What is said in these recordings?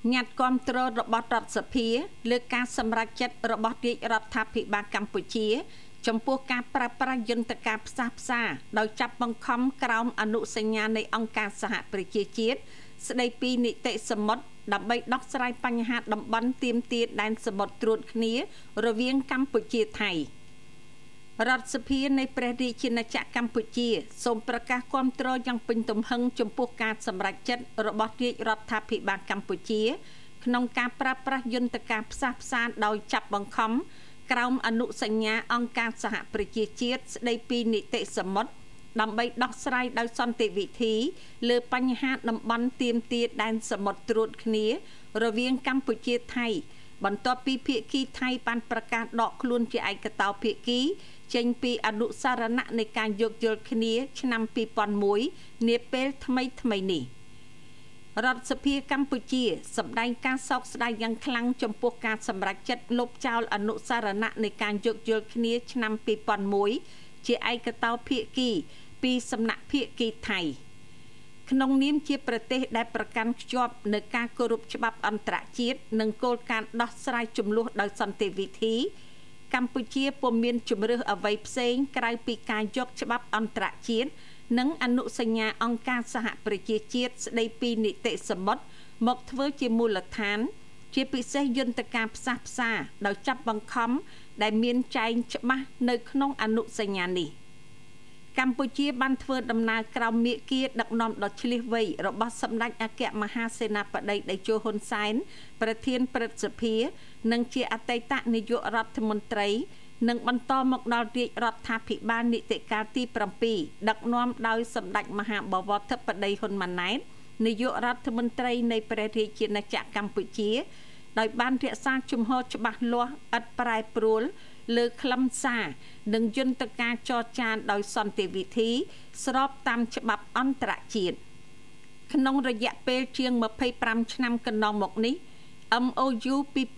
ញាត់គាំទ្ររបស់រដ្ឋសភាលើការសម្រេចចិត្តរបស់រាជរដ្ឋាភិបាលកម្ពុជាចំពោះការប្រើប្រាស់យន្តការផ្សះផ្សាដោយចាប់បង្ខំក្រោមអនុសញ្ញានៃអង្គការសហប្រជាជាតិស្ដីពីនីតិសមុទ្រដើម្បីដោះស្រាយបញ្ហាតំបន់ទាមទារដែនសមុទ្រត្រួតគ្នារវាងកម្ពុជាថៃរដ្ឋសភានៃព្រះរាជាណាចក្រកម្ពុជាសូមប្រកាសគាំទ្រយ៉ាងពេញទំហឹងចំពោះការសម្រេចចិត្តរបស់រាជរដ្ឋាភិបាលកម្ពុជាក្នុងការប្រើប្រាស់យន្តការផ្សះផ្សាដោយចាប់បង្ខំក្រោមអនុសញ្ញាអង្គការសហប្រជាជាតិស្ដីពីនីតិសមុទ្រដើម្បីដោះស្រាយដោយសន្តិវិធីលើបញ្ហាតំបន់ទាមទារដែនសមុទ្រត្រួតគ្នារវាងកម្ពុជាថៃបន្ទាប់ពីភាគីថៃបានប្រកាសដកខ្លួនជាឯកតោភាគីចេញពីអនុសារណៈនៃការយោគយល់គ្នាឆ្នាំ2001នាពេលថ្មីនេះរដ្ឋសភាកម្ពុជាសម្ដែងការសោកស្ដាយយ៉ាងខ្លាំងចំពោះការសម្រេចចិត្តលុបចោលអនុសារណៈនៃការយោគយល់គ្នាឆ្នាំ2001ជាឯកតោភាគីពីសំណាក់ភាគីថៃក្នុងនាមជាប្រទេសដែលប្រកាន់ខ្ជាប់នូវការគោរពច្បាប់អន្តរជាតិនិងគោលការណ៍ដោះស្រាយជម្លោះដោយសន្តិវិធីកម្ពុជាពុំមានជំរើសអ្វីផ្សេងក្រៅពីការយកច្បាប់អន្តរជាតិនិងអនុសញ្ញាអង្គការសហប្រជាជាតិស្ដីពីនីតិសមុទ្រមកធ្វើជាមូលដ្ឋានជាពិសេសយន្តការផ្សះផ្សាដោយចាប់បង្ខំដែលមានចែងច្បាស់នៅក្នុងអនុសញ្ញានេះកម្ពុជាបានធ្វើដំណើរក្រោមមាគ៌ាដឹកនាំដ៏ឈ្លាសវៃរបស់សម្ដេចអគ្គមហាសេនាបតីតេជោហ៊ុនសែនប្រធានព្រឹទ្ធសភានិងជាអតីតនាយករដ្ឋមន្ត្រីនិងបន្តមកដល់រាជរដ្ឋាភិបាលនីតិកាលទី7ដឹកនាំដោយសម្ដេចមហាបវរធិបតីហ៊ុនម៉ាណែតនាយករដ្ឋមន្ត្រីនៃព្រះរាជាណាចក្រកម្ពុជាដោយបានរក្សាជំហរច្បាស់លាស់ឥតប្រែប្រួលលើខ្លឹមសារនិងយន្តការចរចាដោយសន្តិវិធីស្របតាមច្បាប់អន្តរជាតិក្នុងរយៈពេលជាង25ឆ្នាំកន្លងមកនេះ MOU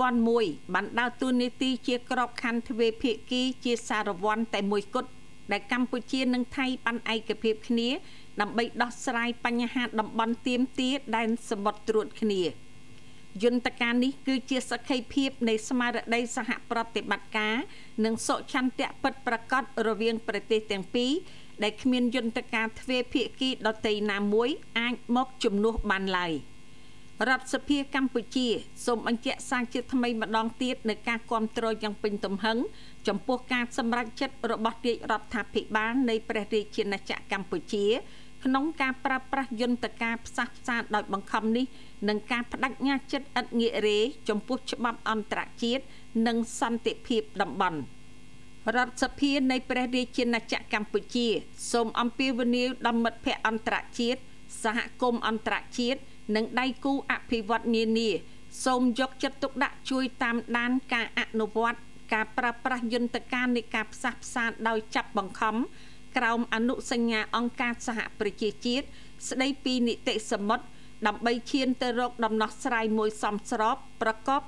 2001បានដើរតួនាទីជាក្របខ័ណ្ឌទ្វេភាគីជាសារវ័នតែមួយគត់ដែលកម្ពុជានិងថៃបានឯកភាពគ្នាដើម្បីដោះស្រាយបញ្ហាតំបន់ទាមទារដែនសមុទ្រត្រួតគ្នាយន្តការនេះគឺជាសក្ខីភាពនៃស្មារតីសហប្រតិបត្តិការនិងសុឆន្ទៈពិតប្រាកដរវាងប្រទេសទាំងពីរដែលគ្មានយន្តការទ្វេភាគីដទៃណាមួយអាចមកជំនួសបានឡើយរដ្ឋសភាកម្ពុជាសូមបញ្ជាក់សារជាថ្មីម្ដងទៀតនៅការគាំទ្រយ៉ាងពេញទំហឹងចំពោះការសម្រេចចិត្តរបស់រាជរដ្ឋាភិបាលនៃព្រះរាជាណាចក្រកម្ពុជាក្នុងការប្រើប្រាស់យន្តការផ្សះផ្សាដោយបង្ខំនេះនិងការបដិញ្ញាចិត្តឥតងាករេចំពោះច្បាប់អន្តរជាតិនិងសន្តិភាពតំបន់រដ្ឋសភានៃព្រះរាជាណាចក្រកម្ពុជាសូមអំពាវនាវដល់មិត្តភ័ក្តិអន្តរជាតិសហគមន៍អន្តរជាតិនិងដៃគូអភិវឌ្ឍនានាសូមយកចិត្តទុកដាក់ជួយតាមដានការអនុវត្តការប្រើប្រាស់យន្តការនៃការផ្សះផ្សាដោយចាប់បង្ខំក្រោមអនុសញ្ញាអង្គការសហប្រជាជាតិស្ដីពីនីតិសមុទ្រដើម្បីឈានទៅរកដំណោះស្រាយមួយសមស្របប្រកប